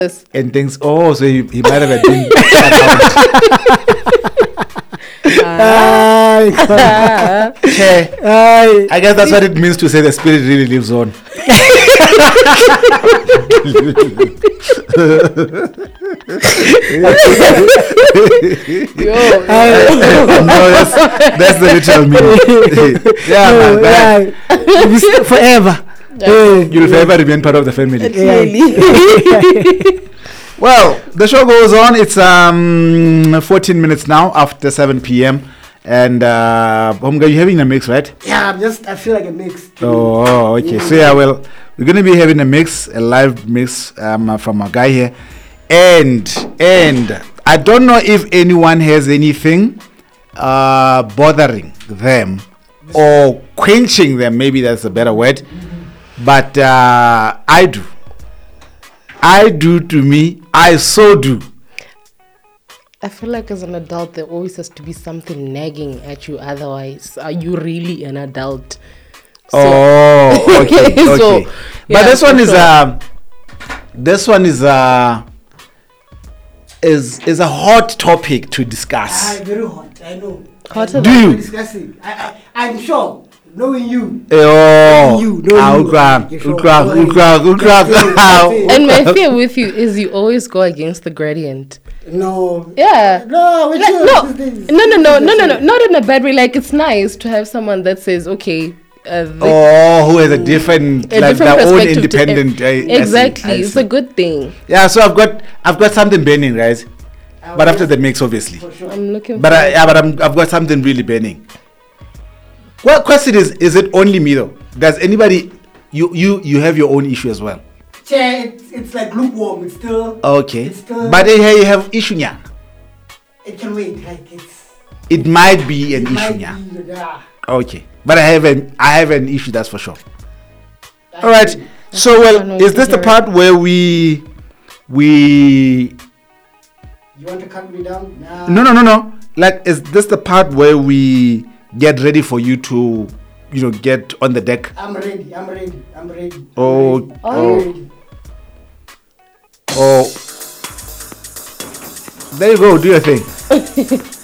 and thinks, oh, so he might have been. Okay. I guess that's what it means to say the spirit really lives on. No, that's the literal meaning. Yeah, forever. You'll forever remain part of the family. Clearly. Well, the show goes on. It's 14 minutes now after 7 p.m. And Homga, you're having a mix, right? Yeah, I feel like a mix. Oh, okay. So yeah, well, we're gonna be having a live mix from a guy here, and I don't know if anyone has anything bothering them or quenching them. Maybe that's a better word, but I do. To me, I so do. I feel like as an adult, there always has to be something nagging at you. Otherwise, are you really an adult? So, okay. So, But yeah, this one is a hot topic to discuss. Very hot. I know. Hotter Do you? Discussing. I'm sure. Knowing you. Oh, And my fear with you is you always go against the gradient. No. Yeah. No, with you. No. Not in a bad way. Like, it's nice to have someone that says, okay. Who has a different their own perspective independent. Exactly. I It's see. a good thing. Yeah, so I've got something burning, right? But after the mix, obviously. For sure. I'm looking But I've got something really burning. Well, question is it only me though? Does anybody you have your own issue as well? Chair, it's like lukewarm. It's still. Okay. It's still. But here you have issue nya. It can wait. Like It might be an issue nya. Yeah. Okay. But I have an issue, that's for sure. All right. So well, is this the part where we You want to cut me down? Nah. No. Like, is this the part where we get ready for you to, get on the deck? I'm ready. Oh. There you go. Do your thing.